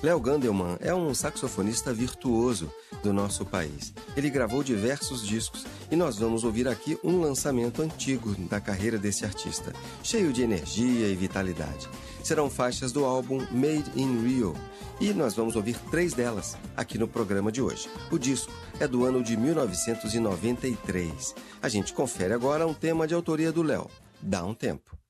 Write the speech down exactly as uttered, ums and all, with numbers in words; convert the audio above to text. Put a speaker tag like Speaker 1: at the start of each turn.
Speaker 1: Léo Gandelman é um saxofonista virtuoso do nosso país. Ele gravou diversos discos e nós vamos ouvir aqui um lançamento antigo da carreira desse artista, cheio de energia e vitalidade. Serão faixas do álbum Made in Rio e nós vamos ouvir três delas aqui no programa de hoje. O disco é do ano de mil novecentos e noventa e três. A gente confere agora um tema de autoria do Léo, Dá um Tempo.